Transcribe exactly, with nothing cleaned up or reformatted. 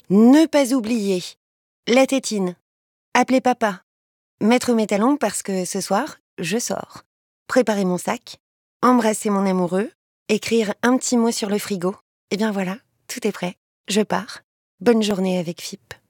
Ne pas oublier la tétine, appeler papa, mettre mes talons parce que ce soir, je sors, préparer mon sac, embrasser mon amoureux, écrire un petit mot sur le frigo. Et bien voilà, tout est prêt. Je pars. Bonne journée avec F I P.